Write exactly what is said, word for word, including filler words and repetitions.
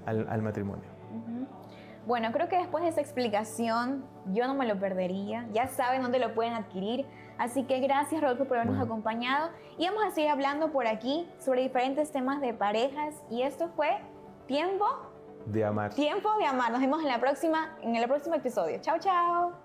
al, al matrimonio. Uh-huh. Bueno, creo que después de esa explicación yo no me lo perdería. Ya saben dónde lo pueden adquirir. Así que gracias, Rodolfo, por habernos bueno. acompañado. Y vamos a seguir hablando por aquí sobre diferentes temas de parejas. Y esto fue Tiempo de Amar. Tiempo de Amar. Nos vemos en la próxima, en el próximo episodio. Chao, chao.